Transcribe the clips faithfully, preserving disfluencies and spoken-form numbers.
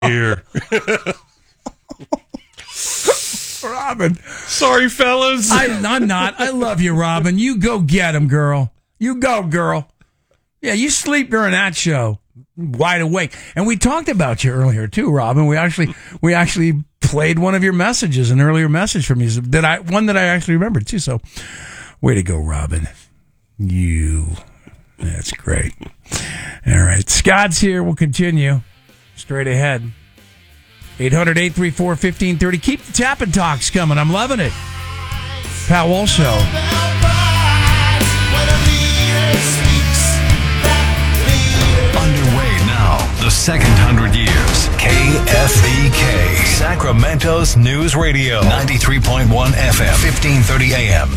here. Robin. Sorry, fellas. I, I'm not. I love you, Robin. You go get him, girl. You go, girl. Yeah, you sleep during that show. Wide awake. And we talked about you earlier, too, Robin. We actually we actually played one of your messages, an earlier message from you, that I one that I actually remembered, too. So, way to go, Robin. You. That's great. All right. Scott's here. We'll continue straight ahead. eight hundred, eight three four, one five three zero. Keep the tap and talks coming. I'm loving it. Pat Walsh Show. Underway now. The second hundred years. K F B K. Sacramento's News Radio. ninety-three point one F M. fifteen thirty A M.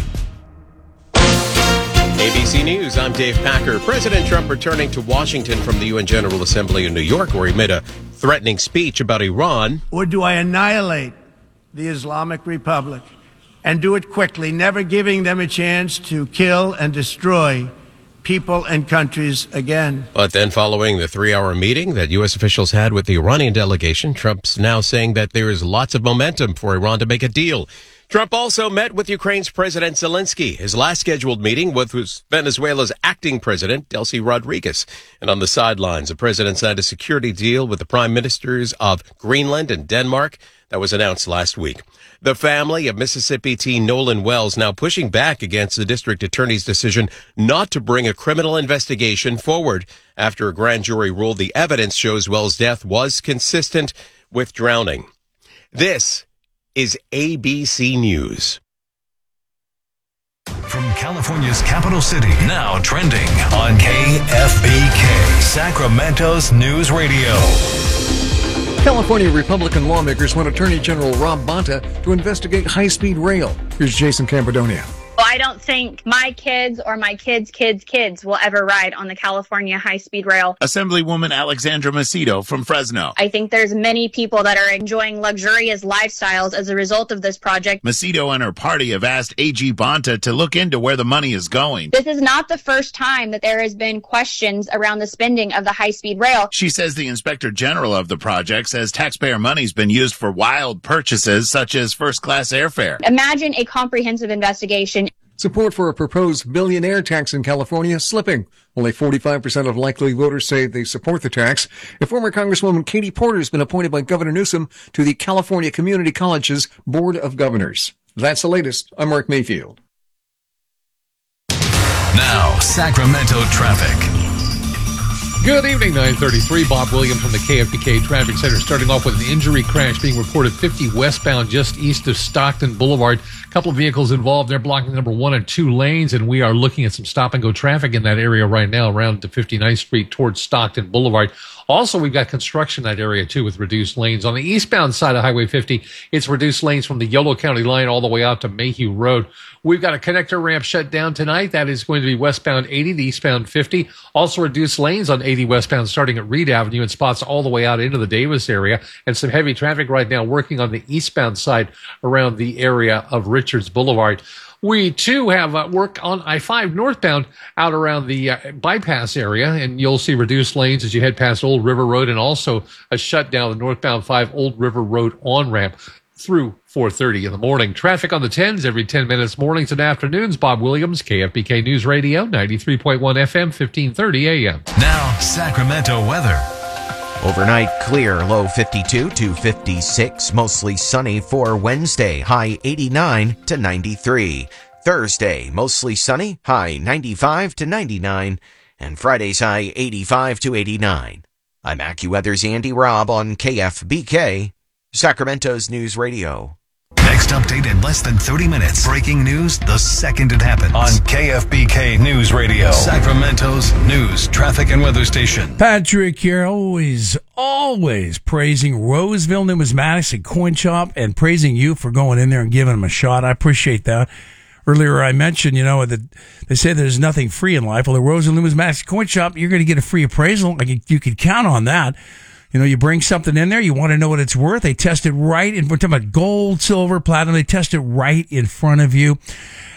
A B C News, I'm Dave Packer. President Trump returning to Washington from the U N General Assembly in New York, where he made a threatening speech about Iran. Or do I annihilate the Islamic Republic and do it quickly, never giving them a chance to kill and destroy people and countries again? But then following the three-hour meeting that U S officials had with the Iranian delegation, Trump's now saying that there is lots of momentum for Iran to make a deal. Trump also met with Ukraine's President Zelensky. His last scheduled meeting was Venezuela's acting president, Delcy Rodriguez. And on the sidelines, the president signed a security deal with the prime ministers of Greenland and Denmark that was announced last week. The family of Mississippi teen Nolan Wells now pushing back against the district attorney's decision not to bring a criminal investigation forward after a grand jury ruled the evidence shows Wells' death was consistent with drowning. This is A B C News. From California's capital city, now trending on K F B K, Sacramento's News Radio. California Republican lawmakers want Attorney General Rob Bonta to investigate high-speed rail. Here's Jason Campodonia. Well, I don't think my kids or my kids' kids' kids will ever ride on the California high-speed rail. Assemblywoman Alexandra Macedo from Fresno. I think there's many people that are enjoying luxurious lifestyles as a result of this project. Macedo and her party have asked A G Bonta to look into where the money is going. This is not the first time that there has been questions around the spending of the high-speed rail. She says the Inspector General of the project says taxpayer money's been used for wild purchases such as first-class airfare. Imagine a comprehensive investigation. Support for a proposed billionaire tax in California slipping. Only forty-five percent of likely voters say they support the tax. And former Congresswoman Katie Porter has been appointed by Governor Newsom to the California Community College's Board of Governors. That's the latest. I'm Mark Mayfield. Now, Sacramento traffic. Good evening, nine thirty-three. Bob Williams from the K F B K Traffic Center. Starting off with an injury crash being reported fifty westbound just east of Stockton Boulevard. A couple of vehicles involved. They're blocking number one and two lanes, and we are looking at some stop-and-go traffic in that area right now around to fifty-ninth Street towards Stockton Boulevard. Also, we've got construction in that area, too, with reduced lanes. On the eastbound side of Highway fifty, it's reduced lanes from the Yolo County line all the way out to Mayhew Road. We've got a connector ramp shut down tonight. That is going to be westbound eighty to eastbound fifty. Also reduced lanes on eighty westbound starting at Reed Avenue and spots all the way out into the Davis area. And some heavy traffic right now working on the eastbound side around the area of Richards Boulevard. We, too, have uh, work on I five northbound out around the uh, bypass area, and you'll see reduced lanes as you head past Old River Road, and also a shutdown of the northbound five Old River Road on-ramp through four thirty in the morning. Traffic on the tens every ten minutes, mornings and afternoons. Bob Williams, K F B K News Radio, ninety-three point one F M, fifteen thirty A M. Now, Sacramento weather. Overnight clear, low fifty-two to fifty-six, mostly sunny for Wednesday, high eighty-nine to ninety-three. Thursday, mostly sunny, high ninety-five to ninety-nine, and Friday's high eighty-five to eighty-nine. I'm AccuWeather's Andy Robb on K F B K, Sacramento's News Radio. Next update in less than thirty minutes. Breaking news the second it happens. On K F B K News Radio. Sacramento's news, traffic, and weather station. Patrick here, always, always praising Roseville Numismatics and Coin Shop and praising you for going in there and giving them a shot. I appreciate that. Earlier I mentioned, you know, that they say there's nothing free in life. Well, the Roseville Numismatics Coin Shop, you're going to get a free appraisal. Like you could count on that. You know, you bring something in there, you want to know what it's worth. They test it right in, we're talking about gold, silver, platinum. They test it right in front of you.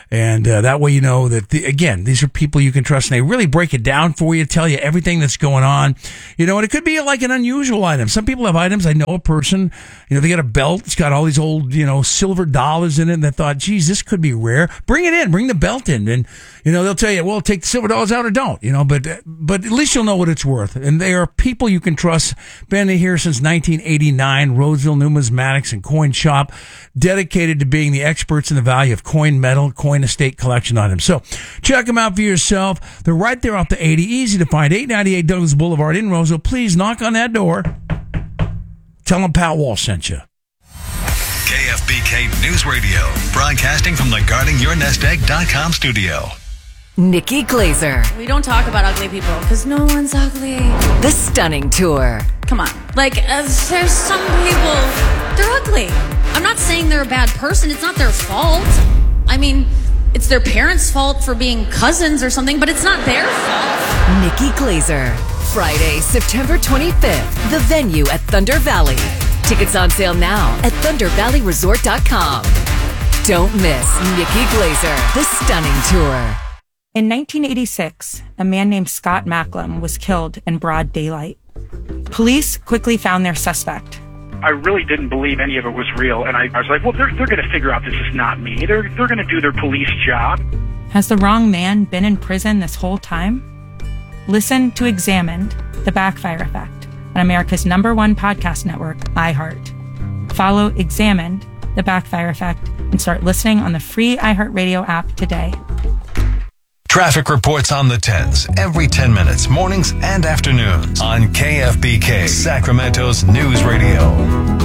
And uh, that way you know that, the, again, these are people you can trust, and they really break it down for you, tell you everything that's going on. You know, and it could be like an unusual item. Some people have items. I know a person, you know, they got a belt. It's got all these old, you know, silver dollars in it, and they thought, geez, this could be rare. Bring it in. Bring the belt in. And, you know, they'll tell you, well, take the silver dollars out or don't, you know, but but at least you'll know what it's worth. And they are people you can trust. Been here since nineteen eighty-nine, Roseville Numismatics and Coin Shop, dedicated to being the experts in the value of coin, metal, coin estate collection items. So check them out for yourself. They're right there off the eighty, easy to find, eight ninety-eight Douglas Boulevard in Roseville. Please knock on that door. Tell them Pat Walsh sent you. K F B K News Radio, broadcasting from the guarding your nest egg dot com studio. Nikki Glazer. We don't talk about ugly people because no one's ugly. The Stunning Tour. Come on. Like, uh, there's some people, they're ugly. I'm not saying they're a bad person. It's not their fault. I mean, it's their parents' fault for being cousins or something, but it's not their fault. Nikki Glazer. Friday, September twenty-fifth. The venue at Thunder Valley. Tickets on sale now at thunder valley resort dot com. Don't miss Nikki Glazer, The Stunning Tour. In nineteen eighty-six, a man named Scott Macklem was killed in broad daylight. Police quickly found their suspect. I really didn't believe any of it was real, and I, I was like, well, they're, they're going to figure out this is not me. They're, they're going to do their police job. Has the wrong man been in prison this whole time? Listen to Examined, The Backfire Effect, on America's number one podcast network, iHeart. Follow Examined, The Backfire Effect, and start listening on the free iHeartRadio app today. Traffic reports on the tens every ten minutes, mornings and afternoons on K F B K, Sacramento's News Radio.